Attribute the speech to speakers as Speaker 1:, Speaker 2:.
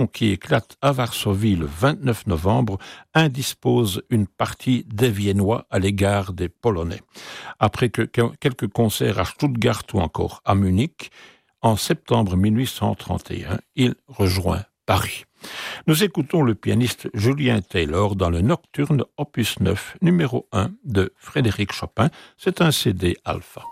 Speaker 1: qui éclate à Varsovie le 29 novembre indispose une partie des Viennois à l'égard des Polonais. Après quelques concerts à Stuttgart ou encore à Munich, en septembre 1831, il rejoint Paris. Nous écoutons le pianiste Julien Taylor dans le Nocturne opus 9, numéro 1 de Frédéric Chopin. C'est un CD alpha.